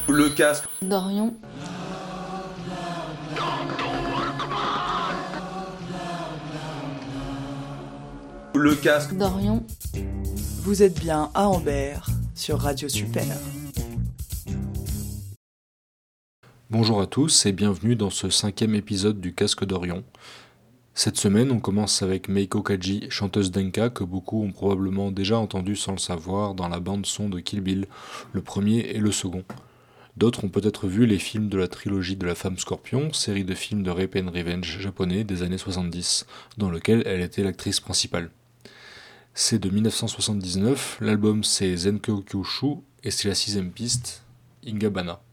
Le casque. Dorion. Le casque. Dorion. Vous êtes bien à Ambert, sur Radio Super. Bonjour à tous et bienvenue dans ce 5e épisode du Casque d'Orion. Cette semaine, on commence avec Meiko Kaji, chanteuse d'enka que beaucoup ont probablement déjà entendu sans le savoir dans la bande-son de Kill Bill, le premier et le second. D'autres ont peut-être vu les films de la trilogie de la femme scorpion, série de films de rape and revenge japonais des années 70, dans lequel elle était l'actrice principale. C'est de 1979, l'album c'est Zenko Kyushu et c'est la 6e piste, Ingabana.